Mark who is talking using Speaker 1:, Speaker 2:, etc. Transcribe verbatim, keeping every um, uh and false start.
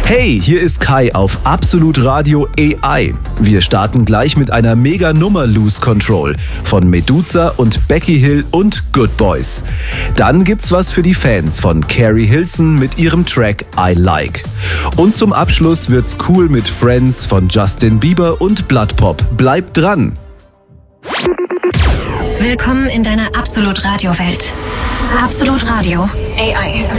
Speaker 1: Hey, hier ist Kai auf Absolut Radio A I. Wir starten gleich mit einer Mega-Nummer Lose Control von Meduza und Becky Hill und Good Boys. Dann gibt's was für die Fans von Carrie Hilson mit ihrem Track I Like. Und zum Abschluss wird's cool mit Friends von Justin Bieber und Bloodpop. Bleibt dran!
Speaker 2: Willkommen in deiner Absolut Radio Welt. Absolut Radio A I.